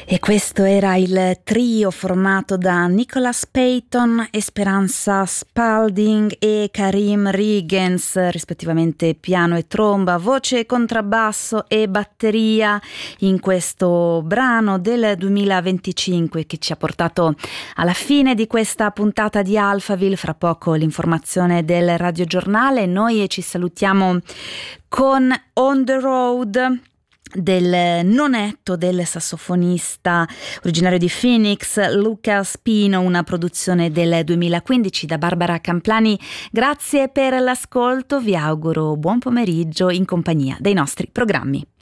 E questo era il trio formato da Nicholas Payton, Esperanza Spalding e Karim Riggins, rispettivamente piano e tromba, voce, contrabbasso e batteria, in questo brano del 2025 che ci ha portato alla fine di questa puntata di Alphaville. Fra poco l'informazione del radiogiornale. Noi ci salutiamo con On the Road del nonetto del sassofonista originario di Phoenix, Luca Spino, una produzione del 2015 da Barbara Camplani. Grazie per l'ascolto, vi auguro buon pomeriggio in compagnia dei nostri programmi.